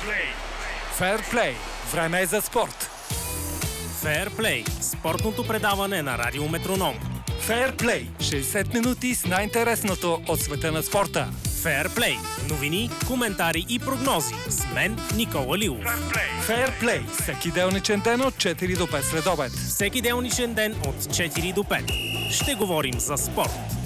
Фейрплей. Време е за спорт. Фейрплей – спортното предаване на Радио Метроном. Фейрплей. 60 минути с най-интересното от света на спорта. Фейрплей – новини, коментари и прогнози. С мен Никола Лилов. Фейрплей. Всеки делничен ден от 4 до 5 следобед. Всеки делничен ден от 4 до 5. Ще говорим за спорт.